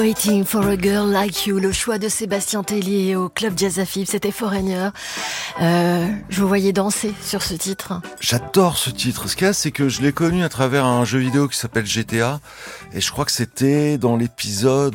Waiting for a girl like you, le choix de Sébastien Tellier au Club Jazz Afib, c'était Foreigner. Je vous voyais danser sur ce titre. J'adore ce titre. Ce qu'il y a, c'est que je l'ai connu à travers un jeu vidéo qui s'appelle GTA. Et je crois que c'était dans l'épisode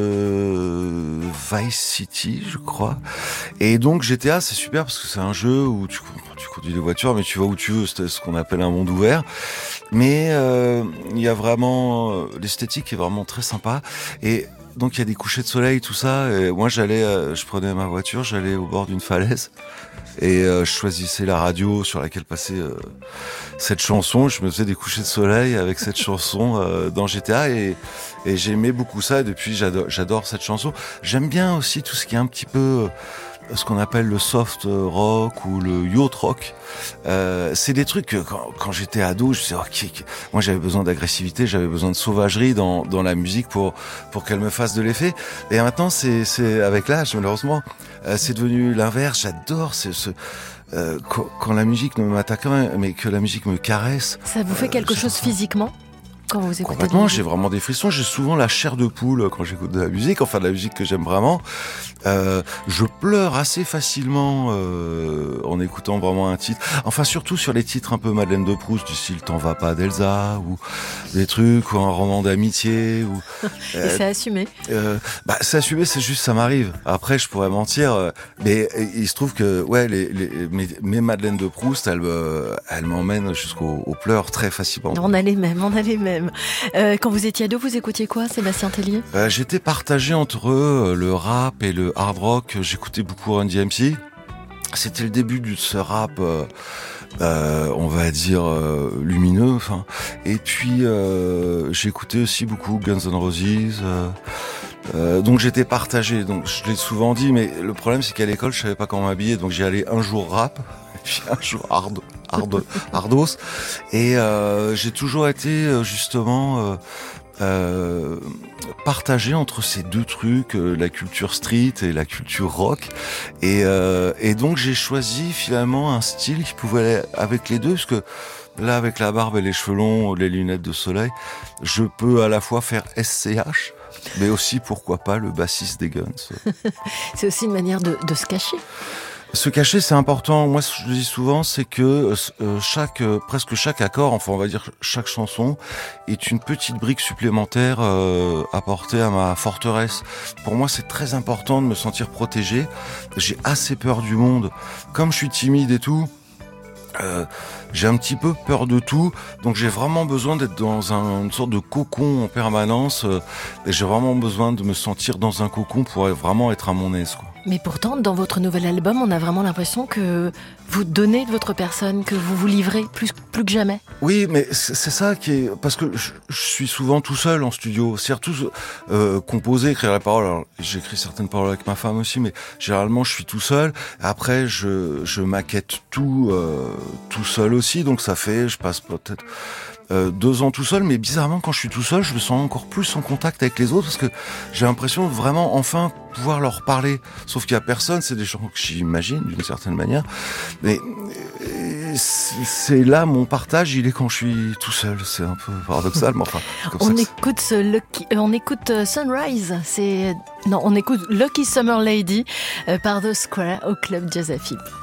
Vice City, je crois. Et donc GTA, c'est super parce que c'est un jeu où tu conduis des voitures, mais tu vas où tu veux. C'est ce qu'on appelle un monde ouvert. Mais il y a vraiment l'esthétique est vraiment très sympa. Et donc il y a des couchers de soleil, tout ça. Et moi je prenais ma voiture, j'allais au bord d'une falaise et je choisissais la radio sur laquelle passait cette chanson. Je me faisais des couchers de soleil avec cette chanson dans GTA et j'aimais beaucoup ça. Et depuis j'adore cette chanson. J'aime bien aussi tout ce qui est un petit peu ce qu'on appelle le soft rock ou le yacht rock. C'est des trucs que quand j'étais ado, je me disais, moi j'avais besoin d'agressivité, j'avais besoin de sauvagerie dans la musique pour qu'elle me fasse de l'effet. Et maintenant, c'est avec l'âge, malheureusement, c'est devenu l'inverse. J'adore quand la musique ne m'attaque pas, mais que la musique me caresse. Ça vous fait quelque chose physiquement ? Quand vous écoutez complètement, j'ai vraiment des frissons. J'ai souvent la chair de poule quand j'écoute de la musique, enfin de la musique que j'aime vraiment. Je pleure assez facilement en écoutant vraiment un titre. Enfin, surtout sur les titres un peu Madeleine de Proust, du style T'en vas pas d'Elsa, ou des trucs, ou un roman d'amitié. Et c'est assumé. C'est assumé, c'est juste ça m'arrive. Après, je pourrais mentir, mais il se trouve que mes Madeleine de Proust, elles m'emmènent jusqu'aux pleurs très facilement. On a les mêmes. Quand vous étiez ado, vous écoutiez quoi, Sébastien Tellier ? J'étais partagé entre le rap et le hard rock. J'écoutais beaucoup Run DMC. C'était le début de ce rap, on va dire lumineux. Enfin, et puis j'écoutais aussi beaucoup Guns N' Roses. Donc j'étais partagé. Donc je l'ai souvent dit, mais le problème c'est qu'à l'école je savais pas comment m'habiller. Donc j'y allais un jour rap, puis un jour hardos. Et j'ai toujours été justement partagé entre ces deux trucs, la culture street et la culture rock. Et donc j'ai choisi finalement un style qui pouvait aller avec les deux, parce que là, avec la barbe et les cheveux longs, les lunettes de soleil, je peux à la fois faire SCH, mais aussi, pourquoi pas, le bassiste des Guns. C'est aussi une manière de se cacher. Se cacher, c'est important. Moi, ce que je dis souvent, c'est que presque chaque accord, enfin on va dire chaque chanson, est une petite brique supplémentaire apportée à ma forteresse. Pour moi, c'est très important de me sentir protégé. J'ai assez peur du monde. Comme je suis timide et tout, j'ai un petit peu peur de tout, donc j'ai vraiment besoin d'être dans une sorte de cocon en permanence, et j'ai vraiment besoin de me sentir dans un cocon pour vraiment être à mon aise, quoi. Mais pourtant, dans votre nouvel album, on a vraiment l'impression que vous donnez de votre personne, que vous vous livrez plus que jamais. Oui, mais c'est ça qui est... Parce que je suis souvent tout seul en studio. C'est surtout composer, écrire les paroles. Alors, j'écris certaines paroles avec ma femme aussi, mais généralement, je suis tout seul. Après, je maquette tout seul aussi. Donc, je passe peut-être 2 ans tout seul. Mais bizarrement, quand je suis tout seul, je me sens encore plus en contact avec les autres, parce que j'ai l'impression de vraiment enfin pouvoir leur parler. Sauf qu'il y a personne, c'est des gens que j'imagine d'une certaine manière. Mais c'est là mon partage, il est quand je suis tout seul. C'est un peu paradoxal, mais enfin. On écoute Sunrise. On écoute Lucky Summer Lady par The Square au Club Jazz Afib.